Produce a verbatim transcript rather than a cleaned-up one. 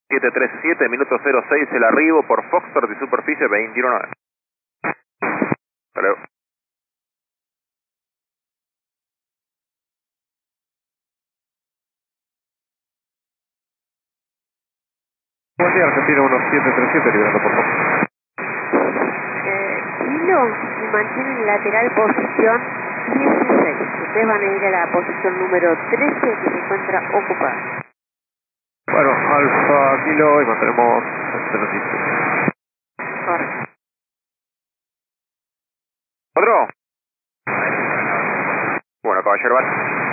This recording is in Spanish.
siete tres siete, minuto cero seis, el arribo por Foxtrot y superficie veintiuno nueve. Hasta luego. Buen día, Argentina uno siete tres siete, liberando por favor. Eh, Hilo y mantienen lateral posición dieciséis. Ustedes van a ir a la posición número trece que se encuentra ocupada. Bueno, Alfa Kilo y mantenemos el servicio. Correcto. ¿Otro? Bueno, caballero, vale.